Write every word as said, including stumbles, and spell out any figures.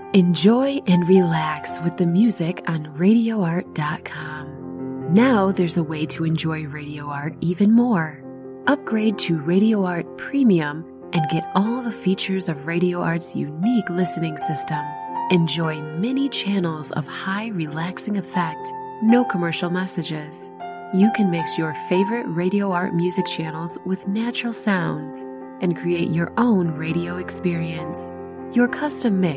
Enjoy and relax with the music on radio art dot com. Now there's a way to enjoy Radio Art even more. Upgrade to Radio Art Premium and get all the features of Radio Art's unique listening system. Enjoy many channels of high relaxing effect, no commercial messages. You can mix your favorite Radio Art music channels with natural sounds and create your own radio experience. Your custom mix